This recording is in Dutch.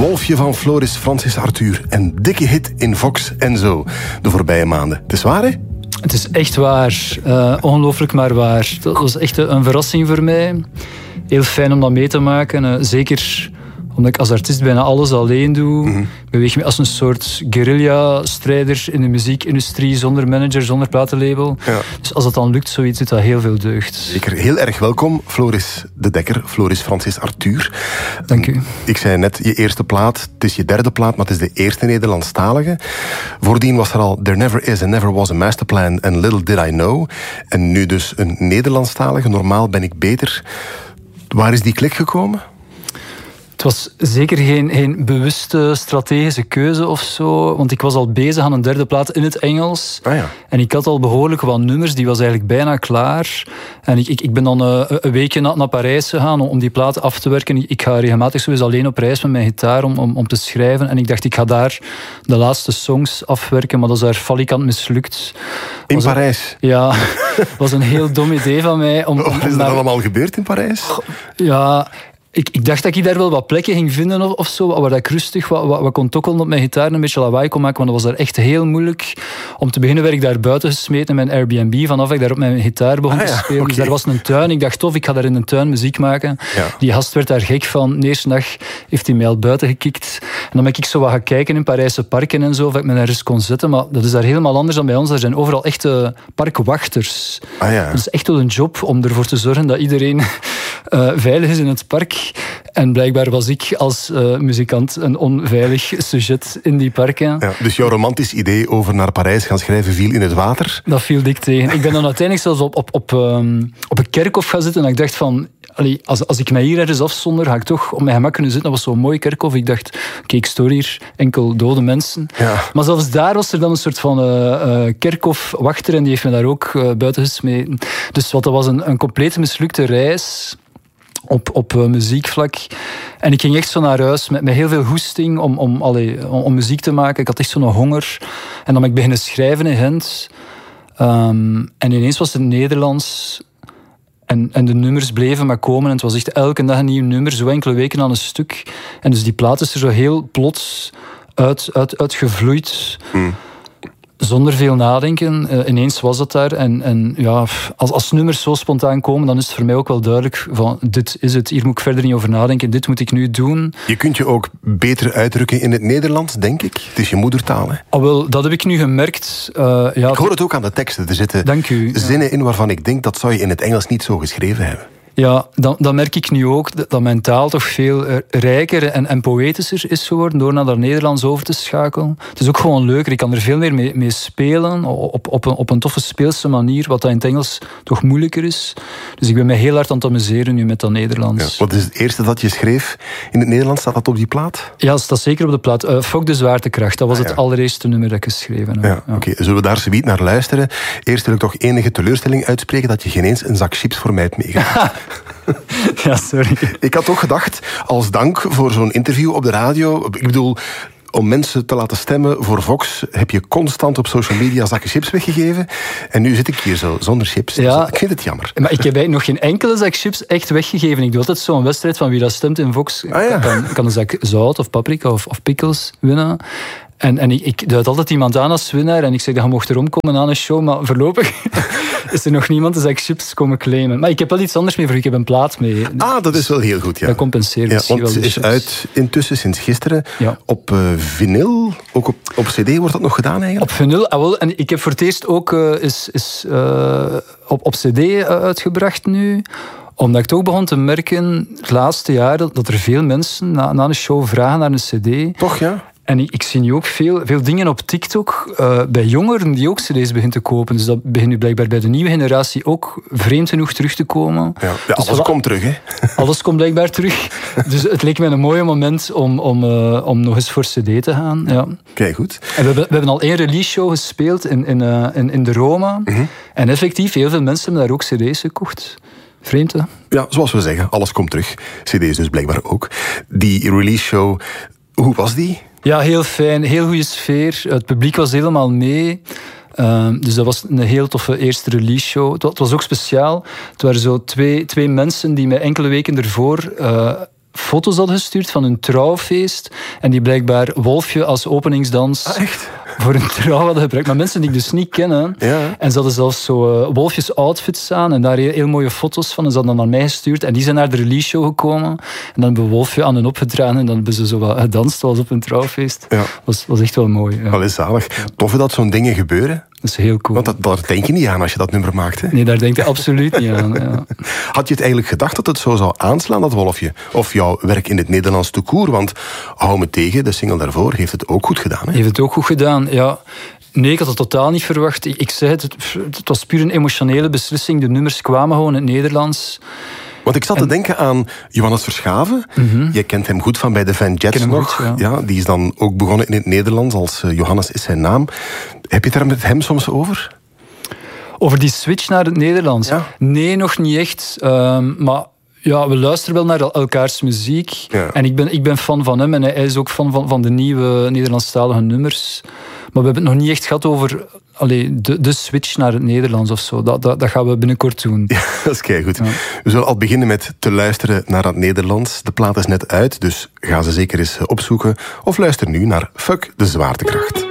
Wolfje van Floris Francis Arthur. Een dikke hit in Vox en zo de voorbije maanden. Het is waar, hè? Het is echt waar. Ongelooflijk maar waar. Dat was echt een verrassing voor mij. Heel fijn om dat mee te maken. Zeker omdat ik als artiest bijna alles alleen doe. Ik beweeg me als een soort guerrilla-strijder in de muziekindustrie, zonder manager, zonder platenlabel. Ja. Dus als dat dan lukt, zoiets, doet dat heel veel deugd. Zeker. Heel erg welkom, Floris de Dekker, Floris Francis Arthur. Dank u. Ik zei net, je eerste plaat, het is je derde plaat, maar het is de eerste Nederlandstalige. Voordien was er al There Never Is and Never Was a Masterplan en Little Did I Know. En nu dus een Nederlandstalige, Normaal ben ik beter. Waar is die klik gekomen? Het was zeker geen bewuste strategische keuze of zo. Want ik was al bezig aan een derde plaat in het Engels. Ah ja. En ik had al behoorlijk wat nummers. Die was eigenlijk bijna klaar. En ik ben dan een weekje naar Parijs gegaan om die plaat af te werken. Ik ga regelmatig sowieso alleen op reis met mijn gitaar om te schrijven. En ik dacht, ik ga daar de laatste songs afwerken. Maar dat is daar falikant mislukt. In Parijs? Ja, was een heel dom idee van mij. Wat is er allemaal gebeurd in Parijs? Ja... Ik dacht dat ik daar wel wat plekken ging vinden of zo, waar ik rustig wat kon tokkelen op mijn gitaar en een beetje lawaai kon maken, want dat was daar echt heel moeilijk. Om te beginnen werd ik daar buiten gesmeten in mijn Airbnb, vanaf ik daar op mijn gitaar begon te spelen. Okay. Dus daar was een tuin, ik dacht tof, ik ga daar in een tuin muziek maken. Ja. Die gast werd daar gek van. De eerste dag heeft hij mij al buiten gekikt. En dan ben ik zo wat gaan kijken in Parijse parken en zo, of ik me daar eens kon zetten, maar dat is daar helemaal anders dan bij ons. Er zijn overal echte parkwachters. Ah, ja. Dat is echt wel een job om ervoor te zorgen dat iedereen veilig is in het park. En blijkbaar was ik als muzikant een onveilig sujet in die parken. Ja, dus jouw romantisch idee over naar Parijs gaan schrijven viel in het water? Dat viel dik tegen. Ik ben dan uiteindelijk zelfs op een kerkhof gaan zitten en ik dacht van... Als ik mij hier ergens afzonder, ga ik toch op mijn gemak kunnen zitten. Dat was zo'n mooi kerkhof. Ik dacht, oké, ik stoor hier enkel dode mensen. Ja. Maar zelfs daar was er dan een soort van kerkhofwachter en die heeft me daar ook buiten gesmeten. Dus dat was een compleet mislukte reis... Op muziekvlak. En ik ging echt zo naar huis met heel veel goesting om muziek te maken. Ik had echt zo'n honger. En dan ben ik beginnen schrijven in Gent. En ineens was het Nederlands. En de nummers bleven maar komen. En het was echt elke dag een nieuw nummer. Zo enkele weken aan een stuk. En dus die plaat is er zo heel plots uitgevloeid. Zonder veel nadenken. Ineens was het daar. En ja, als nummers zo spontaan komen, dan is het voor mij ook wel duidelijk van, dit is het. Hier moet ik verder niet over nadenken. Dit moet ik nu doen. Je kunt je ook beter uitdrukken in het Nederlands, denk ik. Het is je moedertaal, hè? Wel, dat heb ik nu gemerkt. Ik hoor het ook aan de teksten. Er zitten zinnen in waarvan ik denk, dat zou je in het Engels niet zo geschreven hebben. Ja, dan merk ik nu ook dat mijn taal toch veel rijker en poëtischer is geworden door naar dat Nederlands over te schakelen. Het is ook gewoon leuker. Ik kan er veel meer mee spelen op een toffe speelse manier, wat dat in het Engels toch moeilijker is. Dus ik ben me heel hard aan het amuseren nu met dat Nederlands. Ja, wat is het eerste dat je schreef in het Nederlands? Staat dat op die plaat? Ja, dat staat zeker op de plaat. Fok de zwaartekracht. Dat was het allereerste nummer dat ik geschreven heb. Ja. Oké. Zullen we daar zoiets naar luisteren? Eerst wil ik toch enige teleurstelling uitspreken dat je geen eens een zak chips voor mij hebt meegenomen. Ja, sorry. Ik had toch gedacht, als dank voor zo'n interview op de radio... Ik bedoel, om mensen te laten stemmen voor Vox... heb je constant op social media zakken chips weggegeven. En nu zit ik hier zo, zonder chips. Ja, dus ik vind het jammer. Maar ik heb nog geen enkele zak chips echt weggegeven. Ik doe altijd zo'n wedstrijd van wie dat stemt in Vox. Kan een zak zout of paprika of pickles winnen. En ik duid altijd iemand aan als winnaar en ik zeg dat je mocht erom komen aan een show, maar voorlopig is er nog niemand de zak chips komen claimen. Maar ik heb wel iets anders mee voor ik heb een plaat mee. Dat is wel heel goed, ja. Dat compenseert misschien wel. Want het is uit intussen sinds gisteren op vinyl, ook op cd wordt dat nog gedaan eigenlijk? Op vinyl, en ik heb voor het eerst ook op cd uitgebracht nu. Omdat ik toch begon te merken het laatste jaar dat er veel mensen na een show vragen naar een cd. Toch, ja? En ik zie nu ook veel dingen op TikTok bij jongeren die ook cd's beginnen te kopen. Dus dat begint nu blijkbaar bij de nieuwe generatie ook vreemd genoeg terug te komen. Ja, dus alles komt terug, hè? Alles komt blijkbaar terug. Dus het leek mij een mooi moment om nog eens voor cd te gaan. Ja. Kijk, goed. En we hebben al 1 release show gespeeld in de Roma. Mm-hmm. En effectief, heel veel mensen hebben daar ook cd's gekocht. Vreemd, hè? Ja, zoals we zeggen, alles komt terug. Cd's dus blijkbaar ook. Die release show, hoe was die? Ja, heel fijn. Heel goede sfeer. Het publiek was helemaal mee. Dus dat was een heel toffe eerste release show. Het was ook speciaal. Het waren zo twee mensen die mij enkele weken ervoor foto's hadden gestuurd van hun trouwfeest. En die blijkbaar Wolfje als openingsdans echt? Voor een trouw hadden gebruikt. Maar mensen die ik dus niet kennen. Ja. En ze hadden zelfs zo Wolfjes outfits aan. En daar heel mooie foto's van. En ze hadden dan naar mij gestuurd. En die zijn naar de release show gekomen. En dan hebben we Wolfje aan hen opgedragen. En dan hebben ze zo wat gedanst zoals op een trouwfeest. Ja. Was echt wel mooi. Ja. Wel is zalig. Tof dat zo'n dingen gebeuren. Dat is heel cool. Want daar denk je niet aan als je dat nummer maakt. Hè? Nee, daar denk je absoluut niet aan. Ja. Had je het eigenlijk gedacht dat het zo zou aanslaan, dat Wolfje? Of jouw werk in het Nederlands tout court? Want Hou me tegen, de single daarvoor, heeft het ook goed gedaan. Hè? Heeft het ook goed gedaan, ja. Nee, ik had het totaal niet verwacht. Ik zei het was puur een emotionele beslissing. De nummers kwamen gewoon in het Nederlands. Want ik zat te denken aan Johannes Verschaven. Je kent hem goed van bij de Van Jets nog. Goed, ja, die is dan ook begonnen in het Nederlands als Johannes is zijn naam. Heb je het daar met hem soms over? Over die switch naar het Nederlands? Ja. Nee, nog niet echt. Maar ja, we luisteren wel naar elkaars muziek. Ja. En ik ben fan van hem. En hij is ook fan van de nieuwe Nederlandstalige nummers. Maar we hebben het nog niet echt gehad over de switch naar het Nederlands of zo. Dat gaan we binnenkort doen. Ja, dat is keigoed. Ja. We zullen al beginnen met te luisteren naar het Nederlands. De plaat is net uit, dus ga ze zeker eens opzoeken. Of luister nu naar Fuck de Zwaartekracht.